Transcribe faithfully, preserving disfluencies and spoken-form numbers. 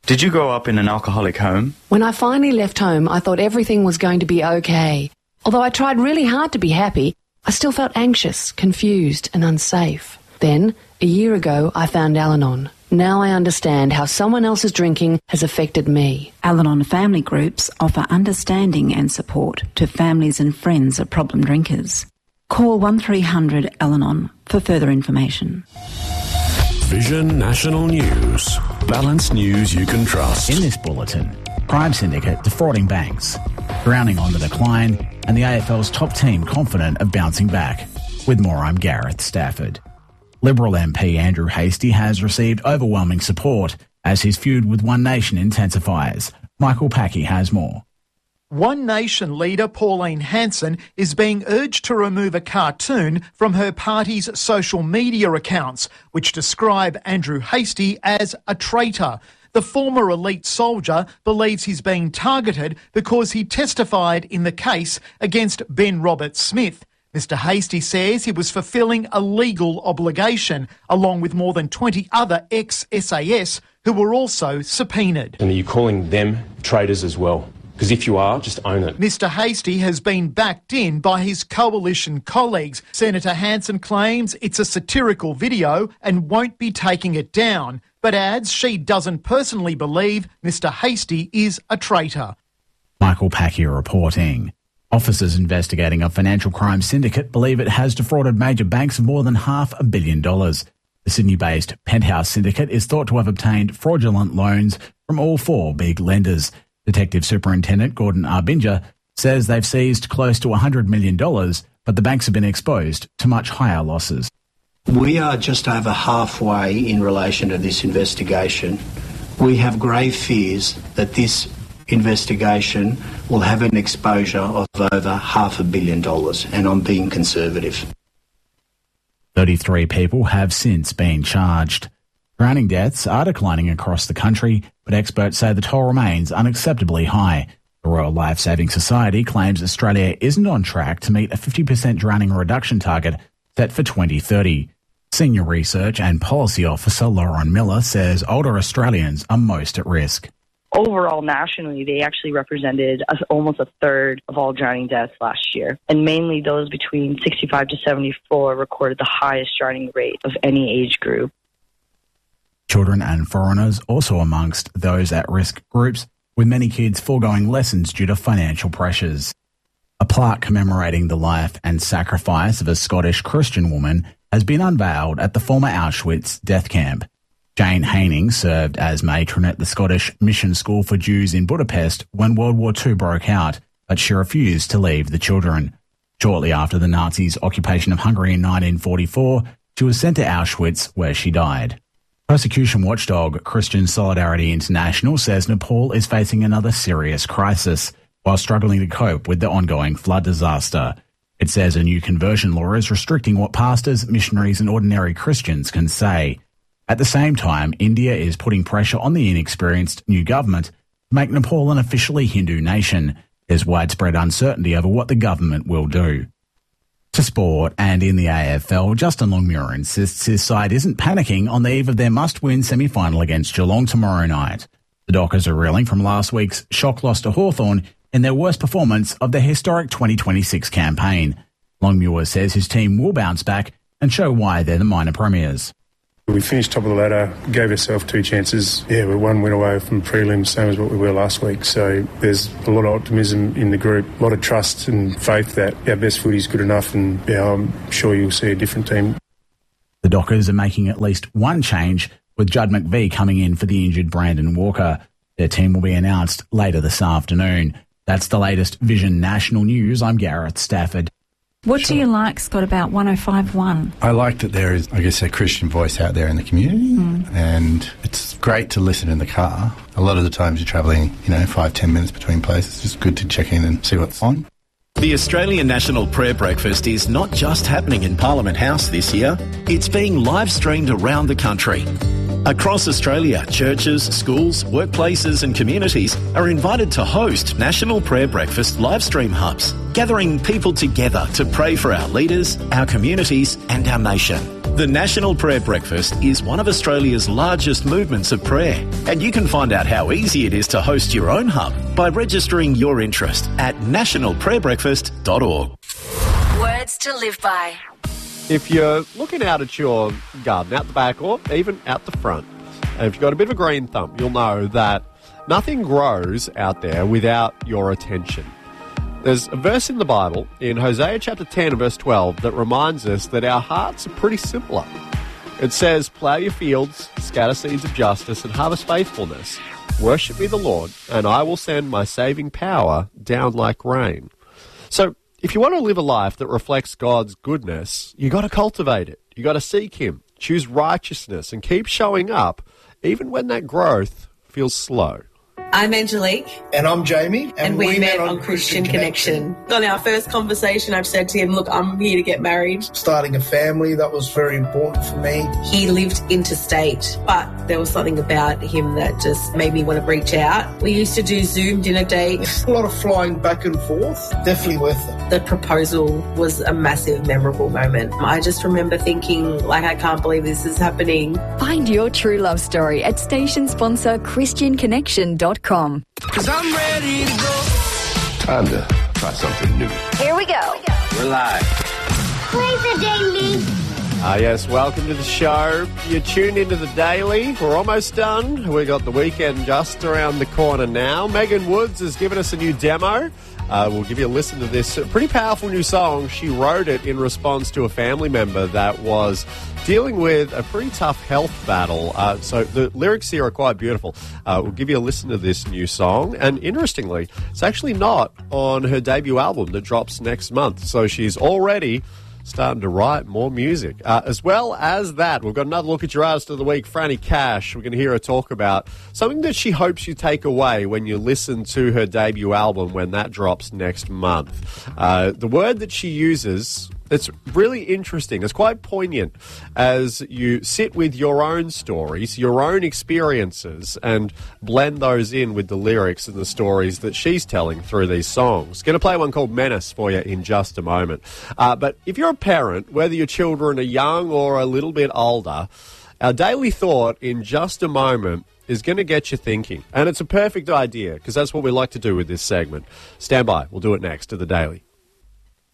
Did you grow up in an alcoholic home? When I finally left home, I thought everything was going to be okay. Although I tried really hard to be happy, I still felt anxious, confused and unsafe. Then, a year ago, I found Al-Anon. Now I understand how someone else's drinking has affected me. Al-Anon family groups offer understanding and support to families and friends of problem drinkers. Call one three hundred Al-Anon for further information. Vision National News. Balanced news you can trust. In this bulletin, crime syndicate defrauding banks, drowning on the decline, and the A F L's top team confident of bouncing back. With more, I'm Gareth Stafford. Liberal M P Andrew Hastie has received overwhelming support as his feud with One Nation intensifies. Michael Packey has more. One Nation leader Pauline Hanson is being urged to remove a cartoon from her party's social media accounts, which describe Andrew Hastie as a traitor. The former elite soldier believes he's being targeted because he testified in the case against Ben Roberts-Smith. Mister Hastie says he was fulfilling a legal obligation, along with more than twenty other ex-S A S who were also subpoenaed. And are you calling them traitors as well? Because if you are, just own it. Mister Hastie has been backed in by his coalition colleagues. Senator Hanson claims it's a satirical video and won't be taking it down, but adds she doesn't personally believe Mister Hastie is a traitor. Michael Packey reporting. Officers investigating a financial crime syndicate believe it has defrauded major banks of more than half a billion dollars. The Sydney-based Penthouse Syndicate is thought to have obtained fraudulent loans from all four big lenders. Detective Superintendent Gordon Arbinger says they've seized close to one hundred million dollars, but the banks have been exposed to much higher losses. We are just over halfway in relation to this investigation. We have grave fears that this investigation will have an exposure of over half a billion dollars, and I'm being conservative. thirty-three people have since been charged. Drowning deaths are declining across the country, but experts say the toll remains unacceptably high. The Royal Life Saving Society claims Australia isn't on track to meet a fifty percent drowning reduction target set for twenty thirty. Senior Research and Policy Officer Lauren Miller says older Australians are most at risk. Overall, nationally, they actually represented a, almost a third of all drowning deaths last year. And mainly those between sixty-five to seventy-four recorded the highest drowning rate of any age group. Children and foreigners also amongst those at-risk groups, with many kids foregoing lessons due to financial pressures. A plaque commemorating the life and sacrifice of a Scottish Christian woman has been unveiled at the former Auschwitz death camp. Jane Haining served as matron at the Scottish Mission School for Jews in Budapest when World War Two broke out, but she refused to leave the children. Shortly after the Nazis' occupation of Hungary in nineteen forty-four, she was sent to Auschwitz, where she died. Persecution watchdog Christian Solidarity International says Nepal is facing another serious crisis while struggling to cope with the ongoing flood disaster. It says a new conversion law is restricting what pastors, missionaries and ordinary Christians can say. At the same time, India is putting pressure on the inexperienced new government to make Nepal an officially Hindu nation. There's widespread uncertainty over what the government will do. To sport, and in the A F L, Justin Longmuir insists his side isn't panicking on the eve of their must-win semi-final against Geelong tomorrow night. The Dockers are reeling from last week's shock loss to Hawthorn in their worst performance of their historic twenty twenty-six campaign. Longmuir says his team will bounce back and show why they're the minor premiers. We finished top of the ladder, gave ourselves two chances. Yeah, we're one win away from prelims, same as what we were last week. So there's a lot of optimism in the group, a lot of trust and faith that our best footy is good enough, and yeah, I'm sure you'll see a different team. The Dockers are making at least one change, with Judd McVie coming in for the injured Brandon Walker. Their team will be announced later this afternoon. That's the latest Vision National News. I'm Gareth Stafford. What sure. do you like, Scott, about one oh five one? I like that there is, I guess, a Christian voice out there in the community, mm. and it's great to listen in the car. A lot of the times you're travelling, you know, five, ten minutes between places. It's just good to check in and see what's on. The Australian National Prayer Breakfast is not just happening in Parliament House this year, it's being live streamed around the country. Across Australia, churches, schools, workplaces and communities are invited to host National Prayer Breakfast live stream hubs, gathering people together to pray for our leaders, our communities and our nation. The National Prayer Breakfast is one of Australia's largest movements of prayer, and you can find out how easy it is to host your own hub by registering your interest at national prayer breakfast dot org. Words to live by. If you're looking out at your garden, out the back or even out the front, and if you've got a bit of a green thumb, you'll know that nothing grows out there without your attention. There's a verse in the Bible, in Hosea chapter ten and verse twelve, that reminds us that our hearts are pretty similar. It says, plough your fields, scatter seeds of justice, and harvest faithfulness. Worship me the Lord, and I will send my saving power down like rain. So, if you want to live a life that reflects God's goodness, you got to cultivate it. You got to seek Him, choose righteousness, and keep showing up, even when that growth feels slow. I'm Angelique. And I'm Jamie. And, and we, we met, met on Christian, Christian Connection. Connection. On our first conversation, I've said to him, look, I'm here to get married. Starting a family, that was very important for me. He lived interstate, but there was something about him that just made me want to reach out. We used to do Zoom dinner dates. A lot of flying back and forth. Definitely worth it. The proposal was a massive, memorable moment. I just remember thinking, like, I can't believe this is happening. Find your true love story at station sponsor christian connection dot com. Cause I'm ready to go. Time to try something new. Here we go. We're live. Play the daily. Ah, yes, welcome to the show. You're tuned into the Daily. We're almost done. We've got the weekend just around the corner now. Megan Woods has given us a new demo. Uh, we'll give you a listen to this pretty powerful new song. She wrote it in response to a family member that was dealing with a pretty tough health battle. Uh, so the lyrics here are quite beautiful. Uh, we'll give you a listen to this new song. And interestingly, it's actually not on her debut album that drops next month. So she's already starting to write more music. Uh, as well as that, we've got another look at your artist of the week, Franny Cash. We're going to hear her talk about something that she hopes you take away when you listen to her debut album when that drops next month. Uh, the word that she uses, it's really interesting. It's quite poignant as you sit with your own stories, your own experiences, and blend those in with the lyrics and the stories that she's telling through these songs. Going to play one called Menace for you in just a moment. Uh, but if you're a parent, whether your children are young or a little bit older, our daily thought in just a moment is going to get you thinking. And it's a perfect idea because that's what we like to do with this segment. Stand by. We'll do it next to the Daily.